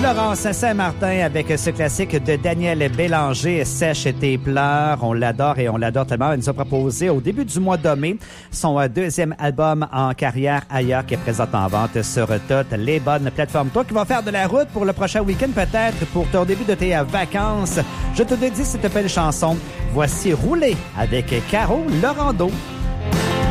Florence à Saint-Martin avec ce classique de Daniel Bélanger, Sèche tes pleurs. On l'adore et on l'adore tellement. Elle nous a proposé au début du mois de mai son deuxième album en carrière ailleurs qui est présent en vente sur toutes les bonnes plateformes. Toi qui vas faire de la route pour le prochain week-end peut-être pour ton début de tes vacances, je te dédie cette belle chanson. Voici Rouler avec Caro Laurando.